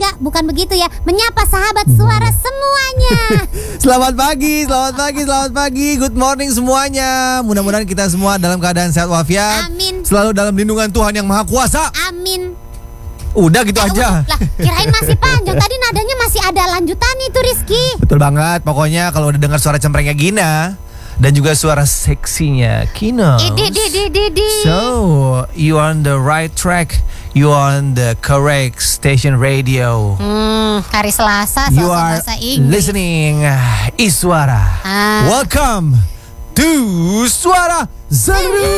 bukan begitu ya. Menyapa sahabat suara semuanya. Selamat pagi. Good morning semuanya. Mudah-mudahan kita semua dalam keadaan sehat walafiat. Amin. Selalu dalam lindungan Tuhan yang Maha Kuasa. Amin. Udah gitu aja. Lah, kirain masih panjang. Tadi nadanya masih ada lanjutan itu, Rizky. Betul banget. Pokoknya kalau udah dengar suara cemprengnya Gina dan juga suara seksinya Kino. So, you on the right track. You on the correct station radio. Hari Selasa, You Selasa are bahasa Inggris. listening Iswara. Welcome to Suara Seru.